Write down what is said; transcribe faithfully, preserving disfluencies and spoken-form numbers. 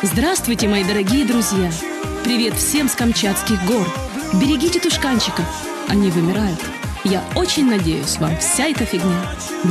Здравствуйте, мои дорогие друзья! Привет всем с Камчатских гор! Берегите тушканчиков, они вымирают. Я очень надеюсь, вам вся эта фигня